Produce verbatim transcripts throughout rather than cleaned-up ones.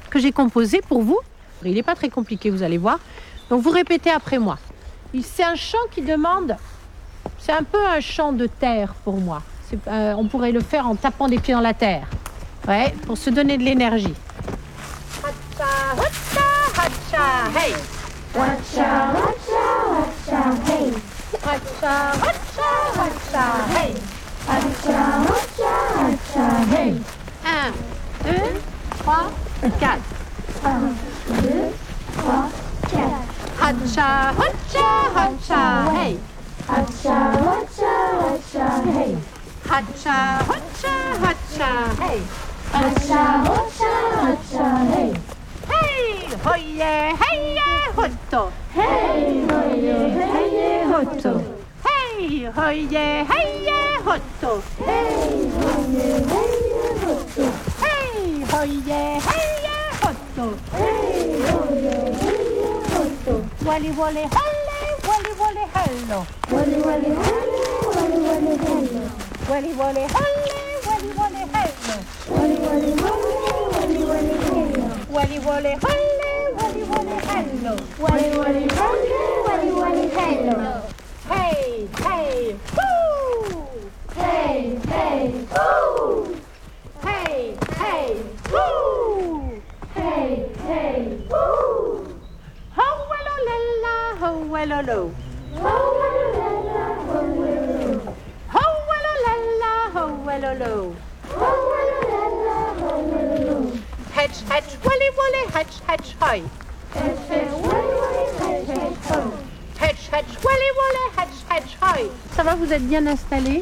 que j'ai composé pour vous. Il n'est pas très compliqué, vous allez voir. Donc vous répétez après moi. C'est un chant qui demande, c'est un peu un chant de terre pour moi. Euh, on pourrait le faire en tapant des pieds dans la terre, ouais, pour se donner de l'énergie. Hacha, hacha, hacha, hey. Hacha, hacha, hacha, hey. Hacha, hacha, hacha, hey. Hacha, hacha, hacha, hey. Un, deux, trois, quatre. Un, deux, trois, quatre. Hacha, hacha, hacha, hey. Hacha, hacha, hacha, hey. Hacha, hacha, hacha, hey. Hacha, hacha, hacha, hey. Hey, hoye, hey, hoto. Hey, hoye, hey, hoto. Hey, hoye, hey, hoto. Hey, hoye, hey, hoto. Hey, hoye, hey, hoto. Hey, hoye, hey, hoto. Wally, wally, halle, wally, wally, hello. Wally, wally, halle, wally, wally, hello. Wally, wally, halle, wally, wally, hello. Wally, wally, halle, wally, wally, hello. Wally, wally, halle, wally, wally, hello. Wally, wally, halle, wally, wally, hello. Hey, hey, woo! Hey, hey, woo! Hey, hey, woo! Hey, hey, woo! Ho, wello, lella, ho, wello, lo. Oh, la, la, oh, wello. Ho, wello, lella, ho, wello, lo. Oh, la, la, oh, wello. Hedge, hedge, wally, wally, hedge, hedge, hoy. Hey, hey, wally, wally, hey, hey, ho. Hedge, hedge, wally, wally, hedge, hedge, hoy. Ça va, vous êtes bien installés?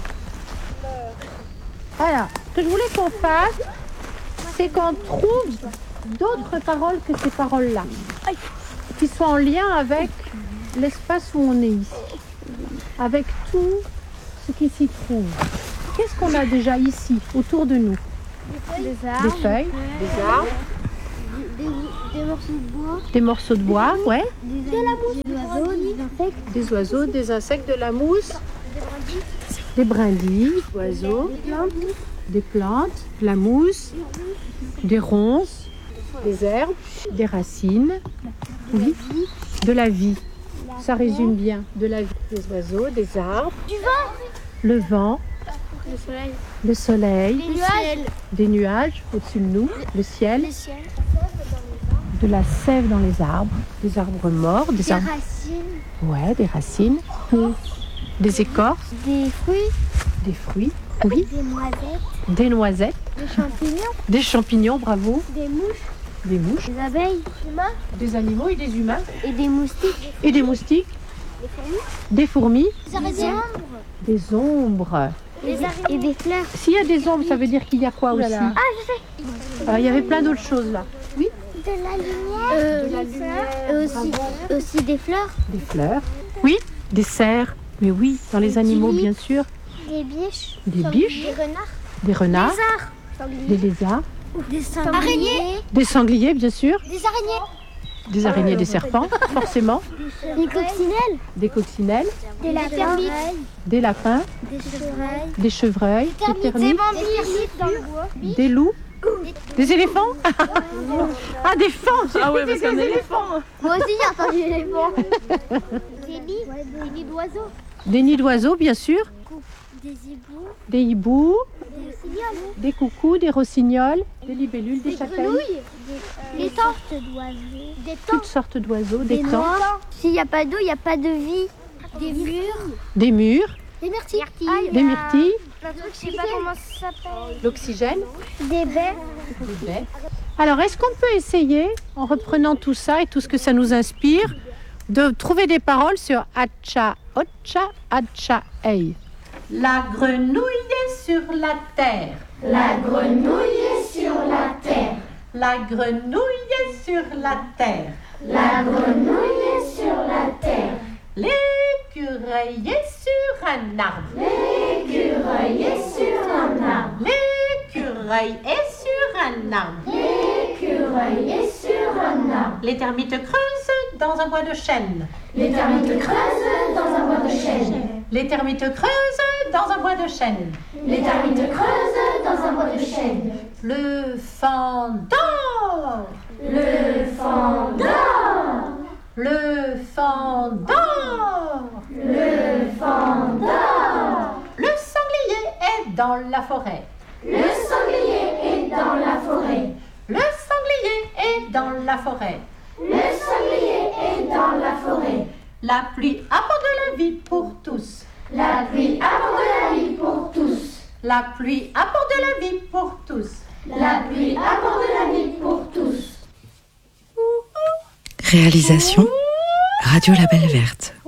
Alors, ce que je voulais qu'on fasse, c'est qu'on trouve d'autres paroles que ces paroles-là, qui soient en lien avec l'espace où on est ici, avec tout ce qui s'y trouve. Qu'est-ce qu'on a déjà ici, autour de nous? Des arbres, Des feuilles, des arbres, des, des morceaux de bois, des morceaux de bois, ouais, des, de la mousse, des oiseaux, des insectes, des oiseaux, des insectes, de la mousse, des brindilles, oiseaux, des plantes, des plantes, de la mousse, des ronces, des herbes, des racines, oui, de la vie. Ça résume bien, de la vie, des oiseaux, des arbres, du vent, le vent, le soleil, le soleil, des nuages, des nuages au-dessus de nous, le ciel, le ciel, de la sève dans les arbres, des arbres morts, des des arbres, racines, ouais, des racines, des écorces, des fruits, des fruits, oui, des noisettes, des noisettes, des champignons, des champignons, bravo, des mouches, des mouches, des abeilles, humains des animaux et des humains, et des moustiques, et des moustiques, des fourmis, des fourmis, des ombres, des ombres. des araignées et des fleurs. S'il y a des ombres, ça veut dire qu'il y a quoi aussi? Ah, je sais. Euh, Il y avait plein d'autres choses là. Oui, De la lumière. de la lumière, Et aussi, aussi des fleurs. des fleurs. Oui, des cerfs. Mais oui, dans les Des animaux, tulipes. bien sûr. Des biches. Des biches, Des renards. des renards, Des des lézards, Des sangliers. des sangliers, bien sûr, Des araignées. des araignées, des serpents, forcément, Des coccinelles. des coccinelles, Des lapins. des lapins, Des chevreuils. des chevreuils, des Des termites, vampires dans le bois. des loups, des éléphants. Ah, des fans. Ah ouais, parce qu'un éléphant. Moi aussi j'ai entendu l'éléphant. Des nids. Des nids d'oiseaux. Des nids d'oiseaux, bien sûr, Des hiboux. des hiboux, Des cignoles. des coucous, des rossignols, des libellules, des châtaignes, Des sortes d'oiseaux. Des toutes sortes d'oiseaux, des Des temps, noix. S'il n'y a pas d'eau, il n'y a pas de vie. Des murs. des murs, Des myrtilles. des myrtilles, Un truc, je sais pas comment ça s'appelle. l'oxygène, Des baies. des baies. Alors, est-ce qu'on peut essayer, en reprenant tout ça et tout ce que ça nous inspire, de trouver des paroles sur Hacha, Ocha, Hacha, Hey. La grenouille est sur la terre. La grenouille est sur la terre. La grenouille est sur la terre. La grenouille est sur la terre. L'écureuil est sur un arbre. L'écureuil est sur un arbre. L'écureuil est sur un arbre. L'écureuil est sur un arbre. Les termites creusent dans un bois de chêne. Les termites creusent dans un bois de chêne. Les termites creusent dans un bois de chêne. Les termites creusent dans un bois de chêne. Le fandan dans la forêt. Le sanglier est dans la forêt. Le sanglier est dans la forêt. Le sanglier est dans la forêt. La pluie apporte la vie pour tous. La pluie apporte la vie pour tous. La pluie apporte la vie pour tous. La pluie apporte la vie pour tous. Réalisation Radio Label Verte.